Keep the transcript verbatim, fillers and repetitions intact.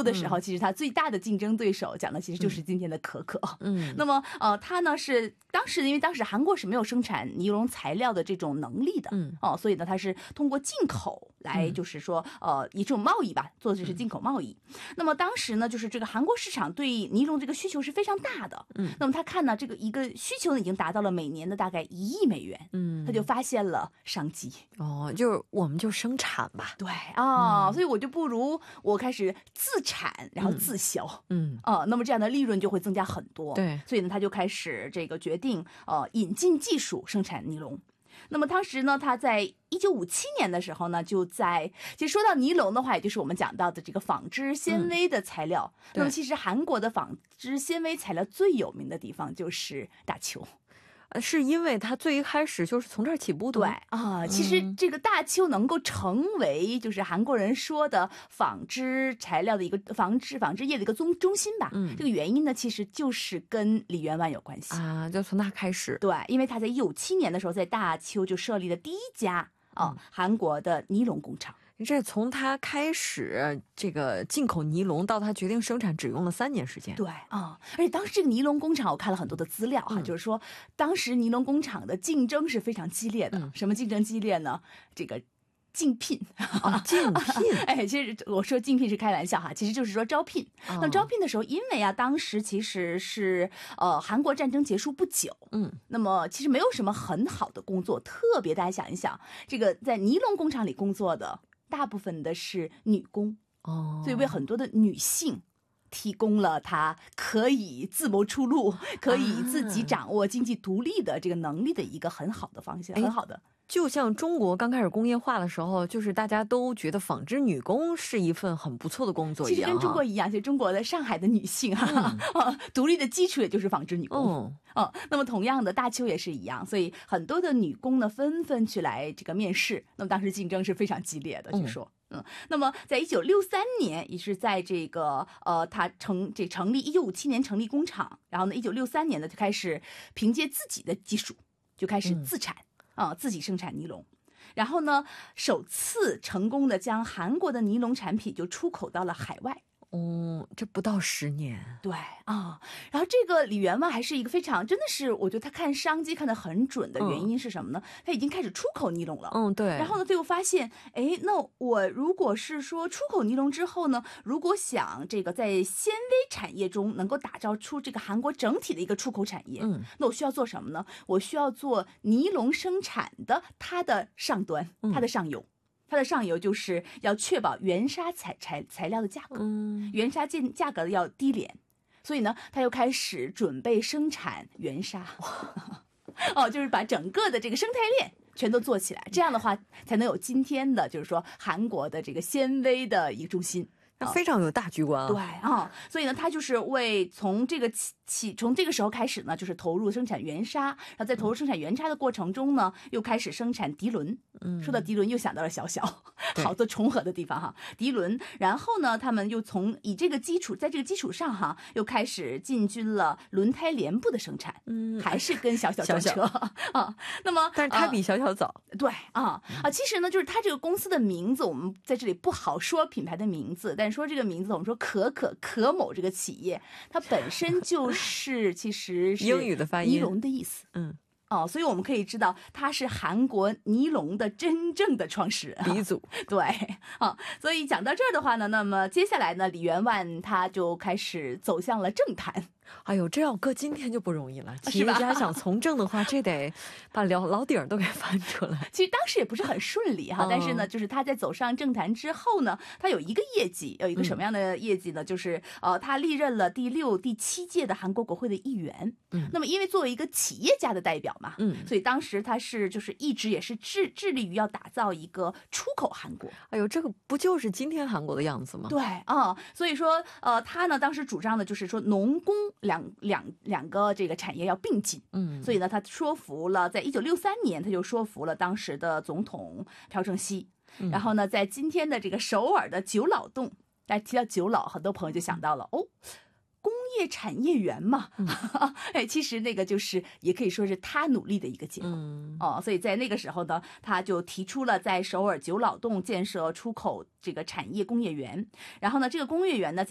的时候，嗯、其实他最大的竞争对手讲的其实就是今天的可可。 嗯， 那么呃，他呢是当时因为当时韩国是没有生产尼龙材料的这种能力的， 嗯哦，所以呢他是通过进口来就是说、嗯、呃以这种贸易吧，做的是进口贸易。嗯、那么当时呢就是这个韩国市场对尼龙这个需求是非常大的， 嗯， 那么他看呢这个一个需求已经达到了每年的大概一亿美元， 嗯， 他就发现了商机。 哦，就是我们就生产吧， 对啊、哦嗯， 所以我就不如我开始自产，然后自销， 嗯， 啊、呃，那么这样的利润就会增加很多。 对， 所以呢，他就开始这个决定呃引进技术生产尼龙。那么当时呢，他在一九五七年的时候呢，就在其实说到尼龙的话，也就是我们讲到的这个纺织纤维的材料。嗯、那么其实韩国的纺织纤维材料最有名的地方就是大邱。 是因为它最一开始就是从这儿起步的。 对啊，其实这个大邱能够成为就是韩国人说的纺织材料的一个纺织纺织业的一个中中心吧。嗯，这个原因呢，其实就是跟李元万有关系啊，就从他开始。 对，因为他在一九五七年的时候在大邱就设立了第一家啊、嗯、韩国的尼龙工厂。 这从他开始这个进口尼龙到他决定生产只用了三年时间。 对啊，而且当时这个尼龙工厂我看了很多的资料哈、嗯，就是说当时尼龙工厂的竞争是非常激烈的。嗯、什么竞争激烈呢？这个竞聘啊，竞聘哎，其实我说竞聘是开玩笑哈，其实就是说招聘。哦、那招聘的时候，因为啊，当时其实是呃韩国战争结束不久，嗯，那么其实没有什么很好的工作，特别大家想一想，这个在尼龙工厂里工作的。大部分的是女工，哦，所以为很多的女性提供了她可以自谋出路、可以自己掌握经济独立的这个能力的一个很好的方向，很好的。 就像中国刚开始工业化的时候，就是大家都觉得纺织女工是一份很不错的工作一样。 其实跟中国一样，就中国的上海的女性哈、啊嗯，独立的基础也就是纺织女工。嗯哦，那么同样的大邱也是一样，所以很多的女工呢纷纷去来这个面试。那么当时竞争是非常激烈的，据说。嗯嗯，那么在一九六三年，也是在这个呃，他成这成立一九五七年成立工厂，然后呢，一九六三年呢就开始凭借自己的技术就开始自产。嗯啊、呃，自己生产尼龙，然后呢，首次成功的将韩国的尼龙产品就出口到了海外。 哦，这不到十年。 对啊，然后这个李元万还是一个非常，真的是我觉得他看商机看得很准的原因是什么呢？嗯、他已经开始出口尼龙了。 嗯，对。 然后呢，最后发现，哎，那我如果是说出口尼龙之后呢，如果想这个在纤维产业中能够打造出这个韩国整体的一个出口产业，嗯，那我需要做什么呢？我需要做尼龙生产的它的上端，它的上游。嗯它的上游就是要确保原纱材材材料的价格，嗯，原纱价价格要低廉，所以呢，他又开始准备生产原纱，哦，就是把整个的这个生态链全都做起来，这样的话才能有今天的，就是说韩国的这个纤维的一个中心。 非常有大局观啊！ 对啊，所以呢，他就是为从这个起起从这个时候开始呢，就是投入生产原纱，然后在投入生产原纱的过程中呢，又开始生产涤纶。嗯，说到涤纶，又想到了小小好多重合的地方哈，涤纶。然后呢，他们又从以这个基础，在这个基础上哈，又开始进军了轮胎帘布的生产。嗯，还是跟小小专车小小啊。那么， 但是他比小小早。 呃、对啊啊，其实呢，就是他这个公司的名字，我们在这里不好说品牌的名字，但是说这个名字，我们说可可可某这个企业，它本身就是其实是英语的发音， 尼龙的意思。 嗯。 哦，所以我们可以知道他是韩国尼龙的真正的创始人鼻祖。 对啊，所以讲到这儿的话呢，那么接下来呢，李元万他就开始走向了政坛。 哎呦，这要搁今天就不容易了。企业家想从政的话，这得把老老底儿都给翻出来。 其实当时也不是很顺利哈，嗯、但是呢，就是他在走上政坛之后呢，他有一个业绩，有一个什么样的业绩呢？嗯、就是呃，他历任了第六、第七届的韩国国会的议员。嗯，那么因为作为一个企业家的代表嘛，嗯，所以当时他是就是一直也是致致力于要打造一个出口韩国。 哎呦，这个不就是今天韩国的样子吗？ 对啊、呃，所以说呃，他呢当时主张的就是说农工。两两两个这个产业要并进，嗯，所以呢，他说服了，在一九六三年，他就说服了当时的总统朴正熙，嗯、然后呢，在今天的这个首尔的九老洞，大家提到九老，很多朋友就想到了哦。工业产业园嘛，嗯、哎，其实那个就是也可以说是他努力的一个结果、嗯、哦，所以在那个时候呢，他就提出了在首尔九老洞建设出口这个产业工业园，然后呢，这个工业园呢。